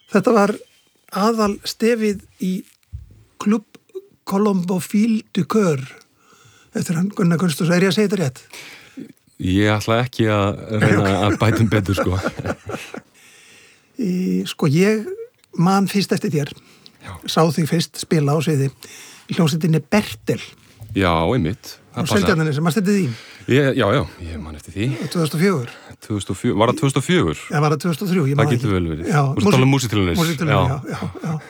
Þetta var aðal stefið í Club Colombophile du Coeur eftir hann Gunnar Gunnarsson, ég að segja þetta rétt? Ég ætla ekki að reyna að bætum betur, sko. Sko, ég man fyrst eftir þér. Já. Sá þig fyrst spila á sviði í hljómsveitinni Bertel. Já, einmitt. Og Seltjarnarnesi, sem mannst eftir því? Já, ég man eftir því. 2004. 2004. Var það 2004? Já, var það 2003, ég man það getur vel verið. Já, Þú tala um músíktilraunir. Músíktilraunir, já.